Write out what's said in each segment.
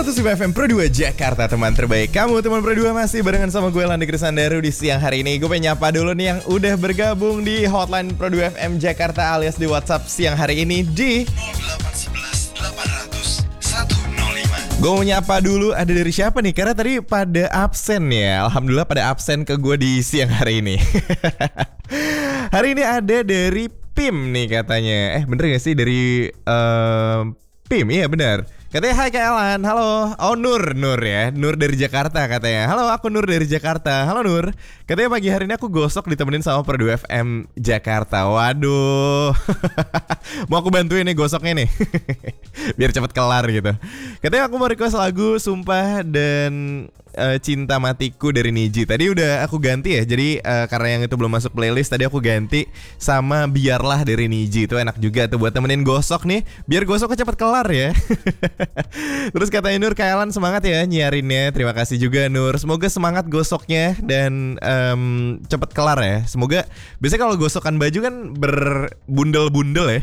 105 FM Pro 2 Jakarta, teman terbaik kamu. Teman Pro 2 masih barengan sama gue Landi Krisandaru di siang hari ini. Gue pengen nyapa dulu nih yang udah bergabung di hotline Pro 2 FM Jakarta alias di WhatsApp siang hari ini di 0811 800 105. Gue mau nyapa dulu ada dari siapa nih? Karena tadi pada absen ya. Alhamdulillah pada absen ke gue di siang hari ini. Hari ini ada dari Pim nih katanya. Bener gak sih dari Pim? Iya benar. Katanya hai Kak Elan, halo. Oh Nur ya, Nur dari Jakarta katanya. Halo aku Nur dari Jakarta, halo Nur. Katanya pagi hari ini aku gosok ditemenin sama Pro 2 FM Jakarta. Waduh. Mau aku bantuin nih gosoknya nih. Biar cepet kelar gitu. Katanya aku mau request lagu Sumpah dan Cinta Matiku dari Niji. Tadi udah aku ganti ya. Jadi karena yang itu belum masuk playlist, tadi aku ganti sama Biarlah dari Niji. Itu enak juga tuh buat temenin gosok nih. Biar gosoknya cepet kelar ya. Terus katanya Nur, Kak Elan semangat ya nyiarinnya. Terima kasih juga Nur. Semoga semangat gosoknya dan cepet kelar ya. Semoga biasanya kalau gosokan baju kan berbundel-bundel ya.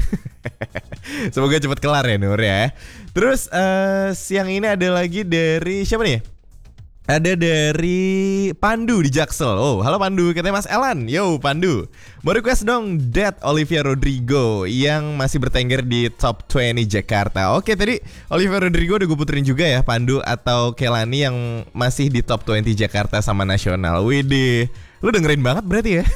Semoga cepet kelar ya Nur ya. Terus siang ini ada lagi dari siapa nih? Ada dari Pandu di Jaksel. Oh, halo Pandu, katanya Mas Elan. Yo Pandu, mau request dong Dead Olivia Rodrigo yang masih bertengger di Top 20 Jakarta. Oke, tadi Olivia Rodrigo udah gue puterin juga ya, Pandu atau Kelani yang masih di Top 20 Jakarta sama nasional. Widih, lu dengerin banget berarti ya.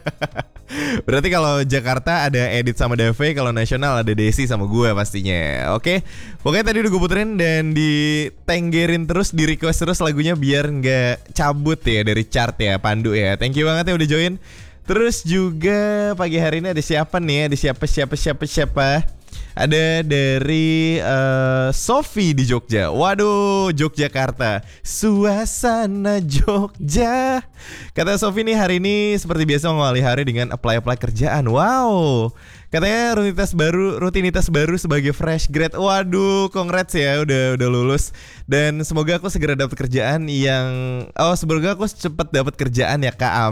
Berarti kalau Jakarta ada Edit sama Dave, kalau nasional ada Desi sama gue pastinya. Oke, pokoknya tadi udah gue puterin dan ditenggerin terus, di request terus lagunya biar nggak cabut ya dari chart ya Pandu ya. Thank you banget ya udah join. Terus juga pagi hari ini ada siapa nih? Ada siapa? Ada dari Sofi di Jogja. Waduh, Yogyakarta, suasana Jogja. Kata Sofi nih hari ini seperti biasa mengawali hari dengan apply kerjaan. Wow, katanya rutinitas baru sebagai fresh grad. Waduh, congrats ya udah lulus. Dan semoga aku segera dapat kerjaan yang semoga aku cepet dapat kerjaan ya Kak.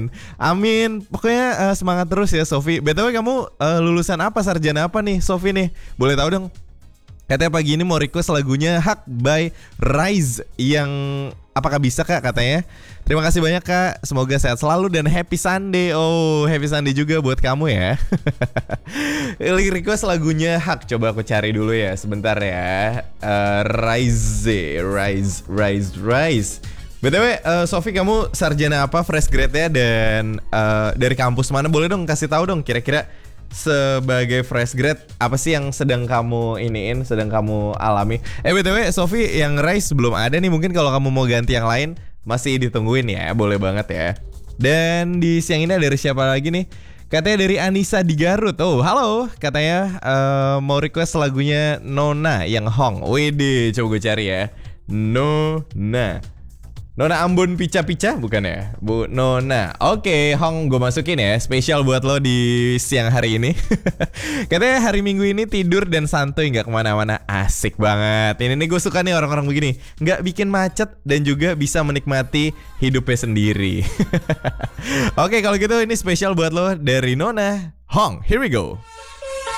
Amin. Pokoknya semangat terus ya Sofi. BTW kamu lulusan apa, sarjana apa nih Sofi nih? Boleh tahu dong. Katanya pagi ini mau request lagunya Hak by Rise yang apakah bisa Kak katanya. Terima kasih banyak Kak. Semoga sehat selalu dan happy Sunday. Oh, happy Sunday juga buat kamu ya. Request lagunya Hak. Coba aku cari dulu ya sebentar ya. Rise. BTW Sofi, kamu sarjana apa, fresh grade-nya, dan dari kampus mana? Boleh dong kasih tahu dong kira-kira sebagai fresh grade apa sih yang sedang kamu alami. BTW Sofi, yang Rise belum ada nih. Mungkin kalau kamu mau ganti yang lain masih ditungguin ya. Boleh banget ya. Dan di siang ini dari siapa lagi nih? Katanya dari Anissa di Garut. Oh halo, katanya mau request lagunya Nona yang Hong. Widih, coba gue cari ya. Nona Ambon Pica-Pica bukan ya? Bu Nona. Oke, Hong gue masukin ya. Spesial buat lo di siang hari ini. Katanya hari Minggu ini tidur dan santuy, gak kemana-mana. Asik banget. Ini nih gue suka nih orang-orang begini. Gak bikin macet dan juga bisa menikmati hidupnya sendiri. Oke, kalau gitu ini spesial buat lo dari Nona. Hong, here we go.